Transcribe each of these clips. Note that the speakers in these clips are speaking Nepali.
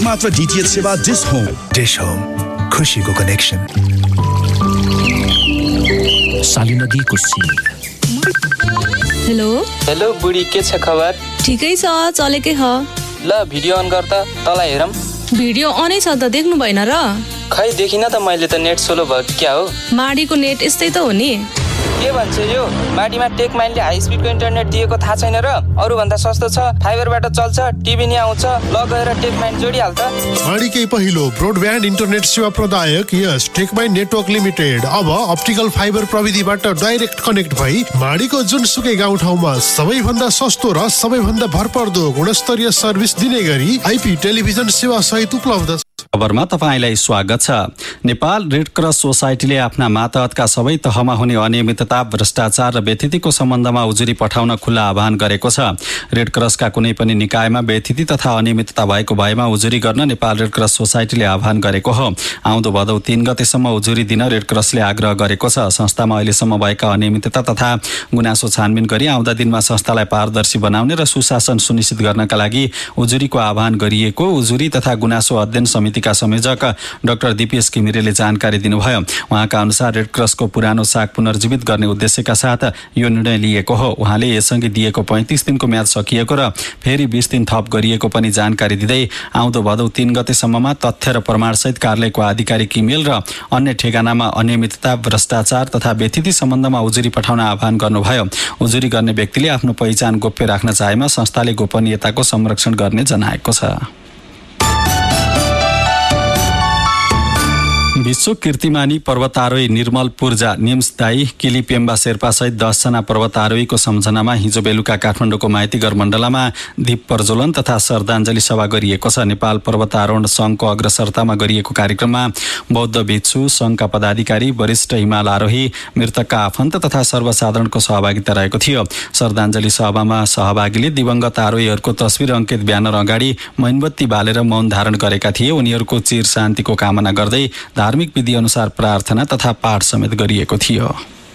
मात्र डीटीएच सेवा डिश होम। डिश होम, खुशीको कनेक्सन। साली नदीको सीन। हेलो बुढी, के छ खबर? ठिकै छ, चलेकै ह। ल भिडियो अन गर त, तँलाई हेरौँ। भिडियो अनै छ त, देख्नु भएन र? खै देखिन त मैले त, नेट सोलो भयो क्या हो? माडीको नेट यस्तै त हो नि। के भन्छ यो? माडीमा टेक माइनले हाई स्पिडको इन्टरनेट दिएको थाहा छैन र? अरू भन्दा सस्तो छ, फाइबरबाट चल्छ, टिभी नि आउँछ। ल गएर टेक माइन जोडिहाल त। माडीकै पहिलो ब्रोडब्यान्ड इन्टरनेट सेवा प्रदायक यस टेक माइन नेटवर्क लिमिटेड अब अप्टिकल फाइबर प्रविधिबाट डाइरेक्ट कनेक्ट भई माडीको जुनसुकै गाउँठाउँमा सबैभन्दा सस्तो र सबैभन्दा भरपर्दो गुणस्तरीय सर्भिस दिने गरी आइपी टेलिभिजन सेवा सहित उपलब्ध छ। खबरमा तपाईलाई स्वागत छ। नेपाल रेड क्रस सोसाइटीले आफ्ना मातहतका सबै तहमा हुने अनियमितता, भ्रष्टाचार र व्यथितिको सम्बन्धमा उजुरी पठाउन खुल्ला आह्वान गरेको छ। रेड क्रसका कुनै पनि निकायमा व्यथिति तथा अनियमितता भएको भएमा उजुरी गर्न नेपाल रेड क्रस सोसाइटीले आह्वान गरेको हो। आउँदो भदौ 3 गतेसम्म उजुरी दिन रेड क्रसले आग्रह गरेको छ। संस्थामा अहिलेसम्म भएका अनियमितता तथा गुनासो छानबिन गरी आउँदा दिनमा संस्थालाई पारदर्शी बनाउने र सुशासन सुनिश्चित गर्नका लागि उजुरीको आह्वान गरिएको उजुरी तथा गुनासो अध्ययन समितिका संयोजक डाक्टर दीपेश घिमिरेले जानकारी दिनुभयो। उहाँका अनुसार रेड क्रसको पुरानो साख पुनर्जीवित गर्ने उद्देश्यका साथ यो निर्णय लिएको हो। उहाँले यसअघि दिएको 35 दिनको म्याद सकिएको र फेरि 20 दिन थप गरिएको पनि जानकारी दिँदै आउँदो भदौ 3 गतेसम्ममा तथ्य र प्रमाणसहित कार्यालयको आधिकारिक इमेल र अन्य ठेगानामा अनियमितता, भ्रष्टाचार तथा व्यथिति सम्बन्धमा उजुरी पठाउन आह्वान गर्नुभयो। उजुरी गर्ने व्यक्तिले आफ्नो पहिचान गोप्य राख्न चाहेमा संस्थाले गोपनीयताको संरक्षण गर्ने जनाएको छ। विश्व कीर्तिमानी पर्वतारोही निर्मल पूर्जा, निम्स दाई, किली पेम्बा शेर्पा सहित 10 जना पर्वतारोहीको सम्झनामा हिजो बेलुका काठमाडौँको माइतीघर मण्डलामा दीप प्रज्वलन तथा श्रद्धाञ्जली सभा गरिएको छ। नेपाल पर्वतारोहण संघको अग्रसरतामा गरिएको कार्यक्रममा बौद्ध भिक्षु, संघका पदाधिकारी, वरिष्ठ हिमाल आरोही, मृतकका आफन्त तथा सर्वसाधारणको सहभागिता रहेको थियो। श्रद्धाञ्जली सभामा सहभागीले दिवंगत आरोहीहरूको तस्बिर अङ्कित ब्यानर अगाडि मोमबत्ती बालेर मौन धारण गरेका थिए। उनीहरूको चिर शान्तिको कामना गर्दै धार्मिक विधि अनुसार प्रार्थना तथा पाठ समेत गरिएको थियो।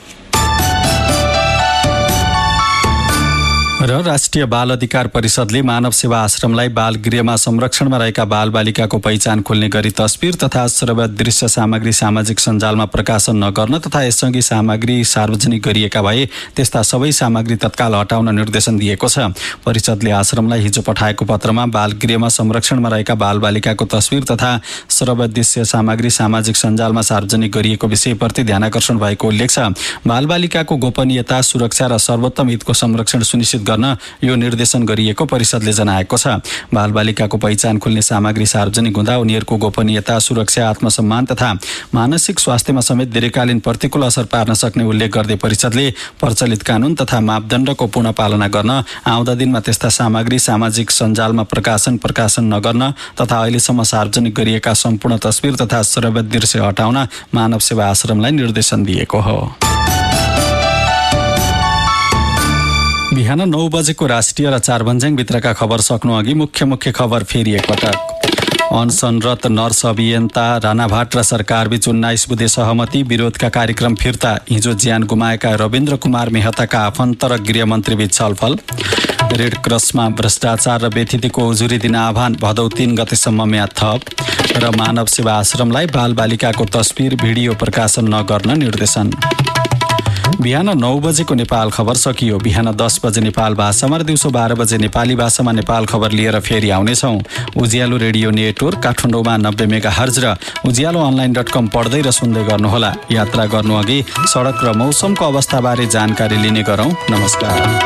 र राष्ट्रिय बाल अधिकार परिषदले मानव सेवा आश्रमलाई बाल गृहमा संरक्षणमा रहेका बालबालिकाको पहिचान खोल्ने गरी तस्बिर तथा श्रव्य दृश्य सामग्री सामाजिक सञ्जालमा प्रकाशन नगर्न तथा यससँगै सामग्री सार्वजनिक गरिएका भए त्यस्ता सबै सामग्री तत्काल हटाउन निर्देशन दिएको छ। परिषदले आश्रमलाई हिजो पठाएको पत्रमा बाल गृहमा संरक्षणमा रहेका बालबालिकाको तस्बिर तथा श्रव्य दृश्य सामग्री सामाजिक सञ्जालमा सार्वजनिक गरिएको विषयप्रति ध्यानाकर्षण भएको उल्लेख छ। बालबालिकाको गोपनीयता, सुरक्षा र सर्वोत्तम हितको संरक्षण सुनिश्चित गर्न यो निर्देशन गरिएको परिषदले जनाएको छ। बालबालिकाको पहिचान खोल्ने सामग्री सार्वजनिक हुँदा उनीहरूको गोपनीयता, सुरक्षा, आत्मसम्मान तथा मानसिक स्वास्थ्यमा समेत दीर्घकालीन प्रतिकूल असर पार्न सक्ने उल्लेख गर्दै परिषदले प्रचलित कानून तथा मापदण्डको पूर्ण पालना गर्न, आउँदा दिनमा त्यस्ता सामग्री सामाजिक सञ्जालमा प्रकाशन नगर्न तथा अहिलेसम्म सार्वजनिक गरिएका सम्पूर्ण तस्बिर तथा श्रव्य दृश्य हटाउन मानव सेवा आश्रमलाई निर्देशन दिएको हो। बिहान 9 बजेको राष्ट्रिय र 4 भन्ज्याङभित्रका खबर सक्नु अघि मुख्य खबर फेरि एकपटक। अनसनरत नर्स अभियन्ता राणाभाट र सरकारबीच 19 बुँदे सहमति, विरोधका कार्यक्रम फिर्ता। हिजो ज्यान गुमाएका रविन्द्र कुमार मेहताका आफन्त र गृहमन्त्रीबीच छलफल। रेड क्रसमा भ्रष्टाचार र व्यथितिको उजुरी दिन आह्वान, भदौ 3 गतेसम्म म्याद थप। र मानव सेवा आश्रमलाई बालबालिकाको तस्बिर भिडियो प्रकाशन नगर्न निर्देशन। बिहान 9 बजेको नेपाल खबर सकियो। बिहान 10 बजे नेपाल भाषामा र दिउँसो 12 बजे नेपाली भाषामा नेपाल खबर लिएर फेरि आउनेछौँ। उज्यालो रेडियो नेटवर्क काठमाडौँमा 90 मेगाहर्ज र उज्यालो online.com पढ्दै र सुन्दै गर्नुहोला। यात्रा गर्नु अघि सडक र मौसमको अवस्थाबारे जानकारी लिने गरौँ। नमस्कार।